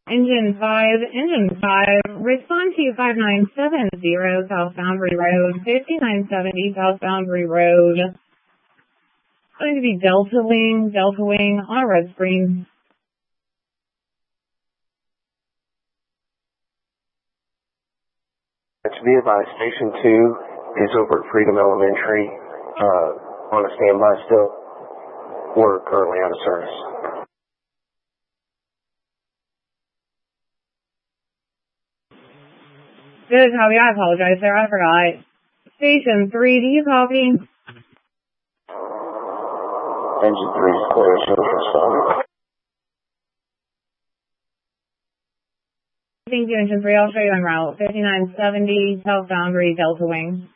Engine 5, respond to 5970 South Boundary Road, 5970 South Boundary Road. It's going to be Delta Wing on a red screen. To be advised, Station 2 is over at Freedom Elementary, on a standby still. We're currently out of service. Good copy. I apologize, sir. I forgot. Station 3, do you copy? Engine 3 is clear. Should have responded. Thank you, Engine 3. I'll show you en route. 5970 South Boundary, Delta Wing.